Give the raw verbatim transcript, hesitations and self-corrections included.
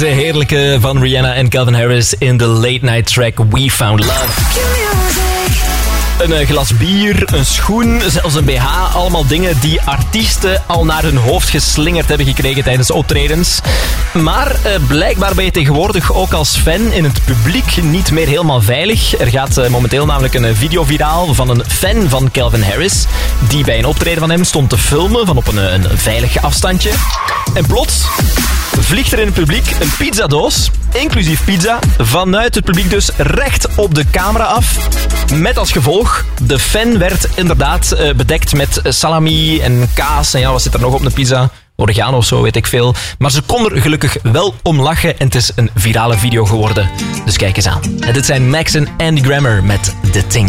De heerlijke van Rihanna en Calvin Harris in de late night track We Found Love. Een glas bier, een schoen, zelfs een B H. Allemaal dingen die artiesten al naar hun hoofd geslingerd hebben gekregen tijdens optredens. Maar eh, blijkbaar ben je tegenwoordig ook als fan in het publiek niet meer helemaal veilig. Er gaat eh, momenteel namelijk een video viraal van een fan van Calvin Harris, die bij een optreden van hem stond te filmen van op een, een veilig afstandje. En plots vliegt er in het publiek een pizzadoos, inclusief pizza, vanuit het publiek dus recht op de camera af. Met als gevolg, de fan werd inderdaad uh, bedekt met salami en kaas. En ja, wat zit er nog op een pizza? Oregano of zo, weet ik veel. Maar ze kon er gelukkig wel om lachen en het is een virale video geworden. Dus kijk eens aan. En dit zijn Max en Andy Grammer met The Thing.